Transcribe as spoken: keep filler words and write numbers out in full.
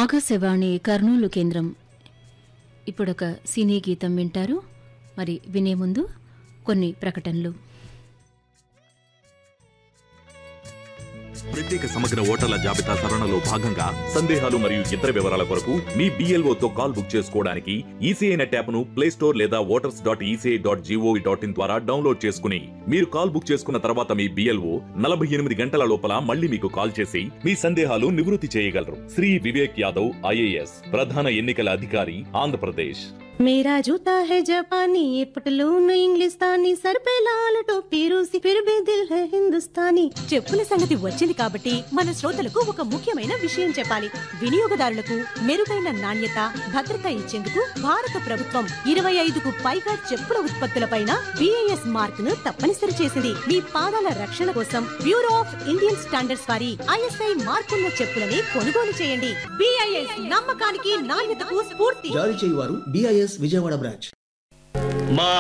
ఆకాశవాణి కర్నూలు కేంద్రం. ఇప్పుడొక సినీ గీతం వింటారు. మరి వినే ముందు కొన్ని ప్రకటనలు. ప్రత్యేక సమగ్ర ఓటర్ల జాబితా సవరణలో భాగంగా సందేహాలు మరియు ఇతర వివరాల కొరకు మీ బిఎల్ఓతో కాల్ బుక్ చేసుకోవడానికి ఈసీఐ నెట్ యాప్ను ప్లే స్టోర్ లేదా voters dot ECI dot GOV dot in ద్వారా డౌన్లోడ్ చేసుకుని మీరు కాల్ బుక్ చేసుకున్న తర్వాత మీ బిఎల్ఓ నలభై ఎనిమిది గంటల లోపల మళ్ళీ మీకు కాల్ చేసి మీ సందేహాలు నివృత్తి చేయగలరు. శ్రీ వివేక్ యాదవ్ ఐఏఎస్, ప్రధాన ఎన్నికల అధికారి, ఆంధ్రప్రదేశ్. मेरा जूता है जापानी, ये पटलून इंग्लिस्तानी, सर पे लाल टोपी रूसी, फिर भी दिल है हिंदुस्तानी. చెప్పుల సంగతి వచ్చింది కాబట్టి మన శ్రోతలకు ఒక ముఖ్యమైన విషయం చెప్పాలి. వినియోగదారులకు మెరుగైన నాణ్యత, భద్రత ఇచ్చేందుకు భారత ప్రభుత్వం ఇరవై ఐదుకు పైగా చెప్పుల ఉత్పత్తులపైన బిఐఎస్ మార్క్ ను తప్పనిసరి చేసింది. మీ పాదాల రక్షణ కోసం బ్యూరో ఆఫ్ ఇండియన్ స్టాండర్డ్స్ వారి ఐఎస్ఐ మార్కున్న చెప్పులని కొనుగోలు చేయండి. బిఐఎస్ నమ్మకానికి నాణ్యతకు స్ఫూర్తి. జారీ చేయువారు బిఐఎస్ విజయవాడ బ్రాంచ్. మా